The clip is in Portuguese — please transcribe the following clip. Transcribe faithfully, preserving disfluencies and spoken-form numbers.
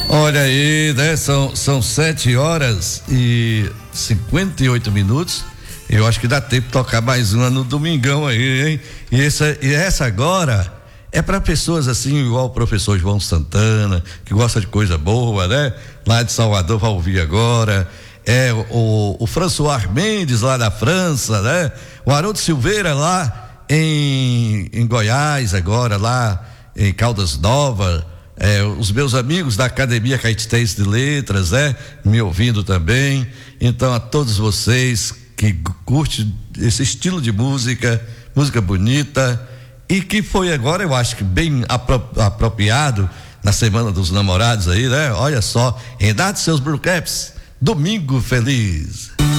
Olha aí, né? São, são sete horas e cinquenta e oito minutos. Eu acho que dá tempo de tocar mais uma no domingão aí, hein? E essa, e essa agora é para pessoas assim, igual o professor João Santana, que gosta de coisa boa, né? Lá de Salvador vai ouvir agora. É o, o François Mendes lá da França, né? O Haroldo Silveira lá em, em Goiás agora, lá em Caldas Novas. É, os meus amigos da Academia Caetense de Letras, né? Me ouvindo também. Então, a todos vocês que curtem esse estilo de música, música bonita, e que foi agora, eu acho que bem apro- apropriado na Semana dos Namorados aí, né? Olha só, Renato e seus Blue Caps, Domingo Feliz.